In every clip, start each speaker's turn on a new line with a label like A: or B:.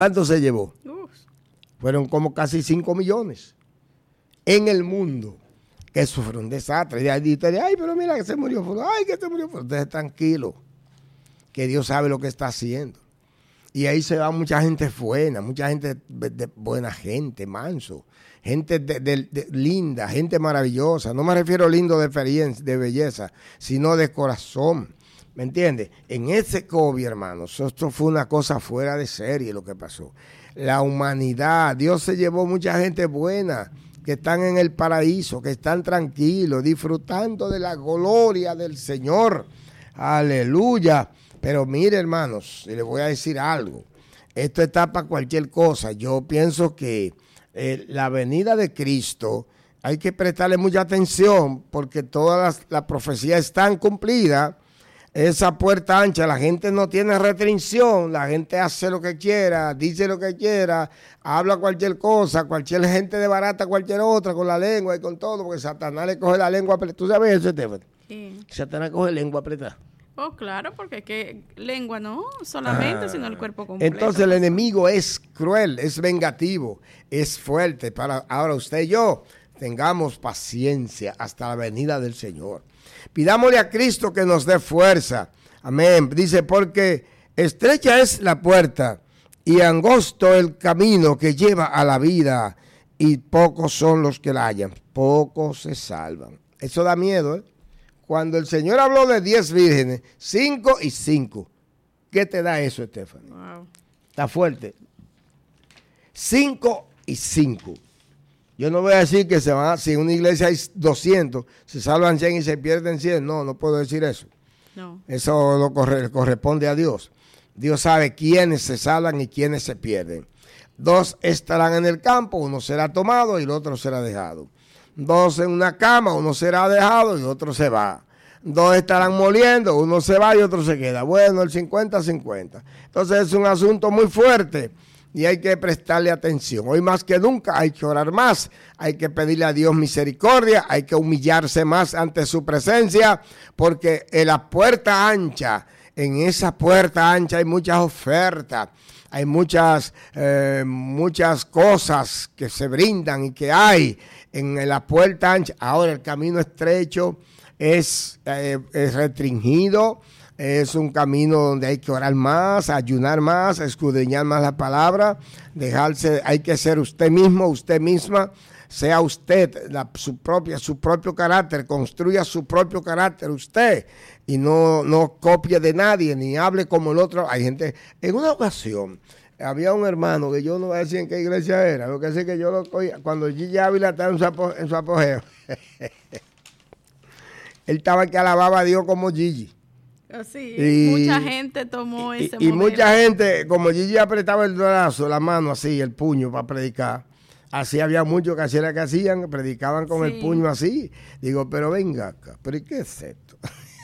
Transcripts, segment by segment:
A: ¿Cuánto se llevó? Fueron como casi 5 millones en el mundo. Que eso fue un desastre. Y ahí dice, ay, pero mira que se murió. Ay, que se murió. Ustedes tranquilos, que Dios sabe lo que está haciendo. Y ahí se va mucha gente buena, mucha gente de buena gente, manso. Gente linda, gente maravillosa. No me refiero lindo de belleza, sino de corazón. ¿Me entiendes? En ese COVID, hermanos, esto fue una cosa fuera de serie lo que pasó. La humanidad, Dios se llevó mucha gente buena, que están en el paraíso, que están tranquilos, disfrutando de la gloria del Señor. Aleluya. Pero mire, hermanos, y les voy a decir algo. Esto está para cualquier cosa. Yo pienso que la venida de Cristo hay que prestarle mucha atención porque todas las profecías están cumplidas. Esa puerta ancha, la gente no tiene restricción, la gente hace lo que quiera, dice lo que quiera, habla cualquier cosa, cualquier gente de barata, cualquier otra, con la lengua y con todo, porque Satanás le coge la lengua apretada. ¿Tú sabes eso, Estefan?
B: Sí.
A: Satanás coge lengua apretada.
B: Oh, claro, porque es que lengua no solamente, sino el cuerpo completo.
A: Entonces el enemigo es cruel, es vengativo, es fuerte. Ahora usted y yo tengamos paciencia hasta la venida del Señor. Pidámosle a Cristo que nos dé fuerza. Amén. Dice, porque estrecha es la puerta y angosto el camino que lleva a la vida y pocos son los que la hallan. Pocos se salvan. Eso da miedo, ¿eh? Cuando el Señor habló de 10 vírgenes, 5 y 5. ¿Qué te da eso, Estefan?
B: Wow.
A: Está fuerte. 5 y 5. Yo no voy a decir que se van, si en una iglesia hay 200, se salvan 100 y se pierden 100. No, no puedo decir eso.
B: No.
A: Eso corresponde a Dios. Dios sabe quiénes se salvan y quiénes se pierden. 2 estarán en el campo, uno será tomado y el otro será dejado. 2 en una cama, uno será dejado y otro se va. 2 estarán moliendo, uno se va y otro se queda. Bueno, el 50-50. Entonces es un asunto muy fuerte. Y hay que prestarle atención. Hoy más que nunca hay que orar más, hay que pedirle a Dios misericordia, hay que humillarse más ante su presencia, porque en la puerta ancha, en esa puerta ancha hay muchas ofertas, hay muchas cosas que se brindan y que hay en la puerta ancha. Ahora el camino estrecho es restringido. Es un camino donde hay que orar más, ayunar más, escudriñar más la palabra, hay que ser usted mismo, usted misma, sea usted su propio carácter, construya su propio carácter usted y no copie de nadie ni hable como el otro. Hay gente, en una ocasión había un hermano que yo no voy a decir en qué iglesia era, lo que sé que yo lo cogía, cuando Gigi Ávila estaba en su apogeo, él estaba que alababa a Dios como Gigi.
B: Sí, mucha gente tomó ese modelo.
A: Y mucha gente, como Gigi apretaba el brazo, la mano así, el puño para predicar, así había muchos que hacían lo que hacían, predicaban con el puño así. Digo, pero venga acá, ¿pero y qué es esto?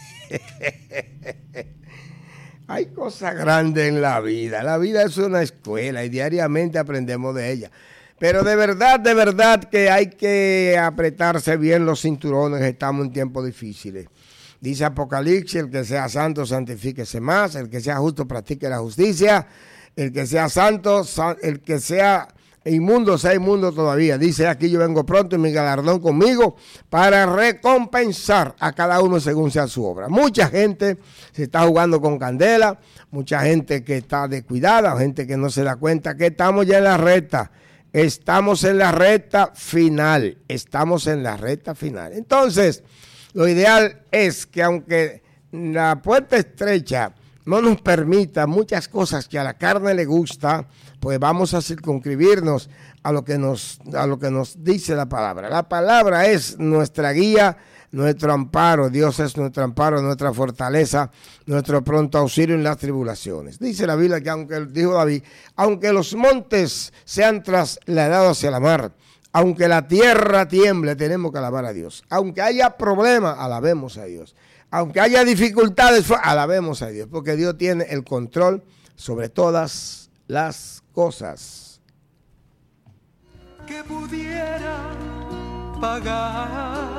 A: Hay cosas grandes en la vida. La vida es una escuela y diariamente aprendemos de ella. Pero de verdad que hay que apretarse bien los cinturones, estamos en tiempos difíciles. Dice Apocalipsis, el que sea santo, santifíquese más, el que sea justo, practique la justicia, el que sea santo, el que sea inmundo, sea inmundo todavía. Dice, aquí yo vengo pronto y mi galardón conmigo para recompensar a cada uno según sea su obra. Mucha gente se está jugando con candela, mucha gente que está descuidada, gente que no se da cuenta que estamos ya en la recta. Estamos en la recta final, Entonces, lo ideal es que aunque la puerta estrecha no nos permita muchas cosas que a la carne le gusta, pues vamos a circunscribirnos a lo que nos dice la palabra. La palabra es nuestra guía, nuestro amparo. Dios es nuestro amparo, nuestra fortaleza, nuestro pronto auxilio en las tribulaciones. Dice la Biblia que dijo David, aunque los montes sean trasladados hacia la mar, aunque la tierra tiemble, tenemos que alabar a Dios. Aunque haya problemas, alabemos a Dios. Aunque haya dificultades, alabemos a Dios. Porque Dios tiene el control sobre todas las cosas.
C: Que pudiera pagar.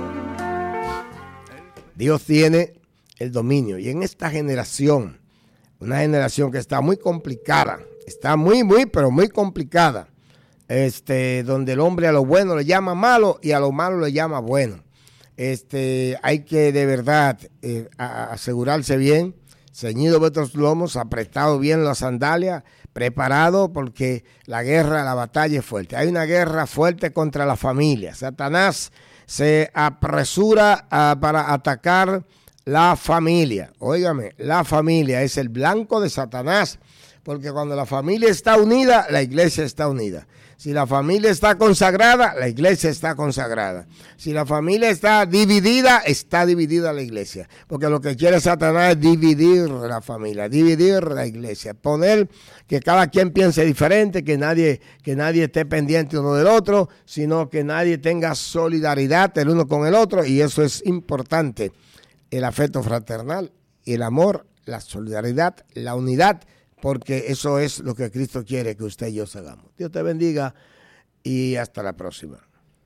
A: Dios tiene el dominio. Y en esta generación Una generación que está muy complicada. Está pero muy complicada. Donde el hombre a lo bueno le llama malo y a lo malo le llama bueno. Hay que de verdad asegurarse bien, ceñido vuestros lomos, apretado bien las sandalias, preparado porque la guerra, la batalla es fuerte. Hay una guerra fuerte contra la familia. Satanás se apresura para atacar la familia. Óigame, la familia es el blanco de Satanás, porque cuando la familia está unida, la iglesia está unida. Si la familia está consagrada, la iglesia está consagrada. Si la familia está dividida la iglesia. Porque lo que quiere Satanás es dividir la familia, dividir la iglesia. Poner que cada quien piense diferente, que nadie esté pendiente uno del otro, sino que nadie tenga solidaridad el uno con el otro. Y eso es importante. El afecto fraternal, el amor, la solidaridad, la unidad, porque eso es lo que Cristo quiere que usted y yo hagamos. Dios te bendiga y hasta la próxima.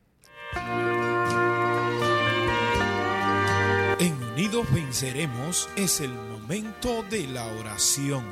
D: En Unidos Venceremos es el momento de la oración.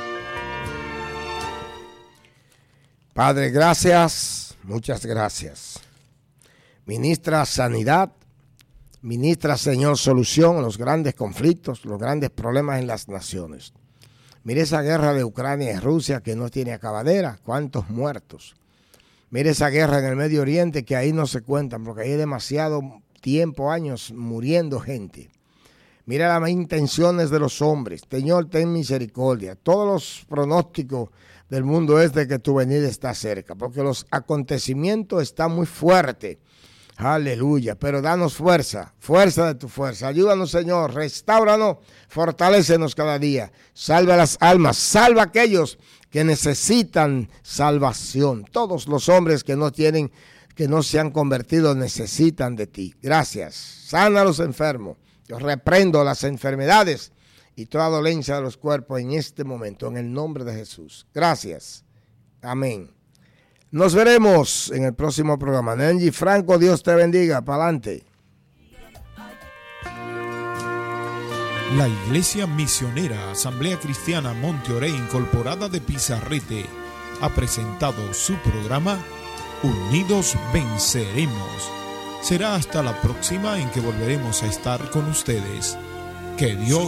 A: Padre, gracias, muchas gracias. Ministra sanidad, ministra, Señor, solución a los grandes conflictos, los grandes problemas en las naciones. Mire esa guerra de Ucrania y Rusia que no tiene acabadera. ¿Cuántos muertos? Mire esa guerra en el Medio Oriente que ahí no se cuentan porque hay demasiado tiempo, años muriendo gente. Mira las intenciones de los hombres. Señor, ten misericordia. Todos los pronósticos del mundo es de que tu venida está cerca porque los acontecimientos están muy fuertes. Aleluya, pero danos fuerza, fuerza de tu fuerza. Ayúdanos, Señor, restauranos, fortalécenos cada día. Salva las almas, salva a aquellos que necesitan salvación. Todos los hombres que no se han convertido necesitan de ti. Gracias. Sana a los enfermos. Yo reprendo las enfermedades y toda dolencia de los cuerpos en este momento, en el nombre de Jesús. Gracias. Amén. Nos veremos en el próximo programa. Nenji Franco, Dios te bendiga. Para adelante.
D: La Iglesia Misionera Asamblea Cristiana Monte Orey Incorporada de Pizarrete ha presentado su programa Unidos Venceremos. Será hasta la próxima en que volveremos a estar con ustedes. Que Dios